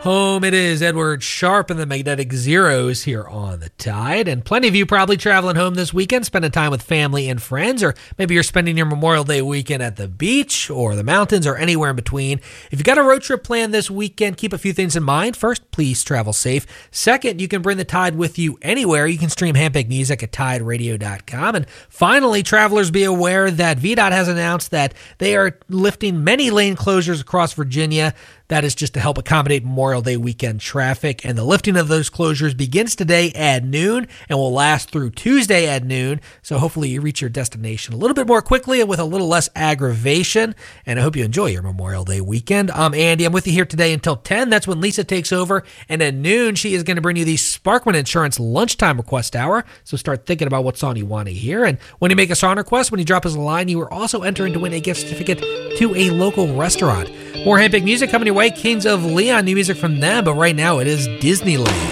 Home it is, Edward Sharpe and the Magnetic Zeros here on The Tide. And plenty of you probably traveling home this weekend, spending time with family and friends, or maybe you're spending your Memorial Day weekend at the beach or the mountains or anywhere in between. If you've got a road trip planned this weekend, keep a few things in mind. First, please travel safe. Second, you can bring The Tide with you anywhere. You can stream handpicked music at tideradio.com. And finally, travelers, be aware that VDOT has announced that they are lifting many lane closures across Virginia. That is just to help accommodate Memorial Day weekend traffic. And the lifting of those closures begins today at noon and will last through Tuesday at noon. So hopefully you reach your destination a little bit more quickly and with a little less aggravation. And I hope you enjoy your Memorial Day weekend. I'm Andy. I'm with you here today until 10. That's when Lisa takes over. And at noon, she is going to bring you the Sparkman Insurance Lunchtime Request Hour. So start thinking about what song you want to hear. And when you make a song request, when you drop us a line, you are also entering to win a gift certificate to a local restaurant. More handpicked music coming your way. Kings of Leon, new music from them, but right now it is Disneyland.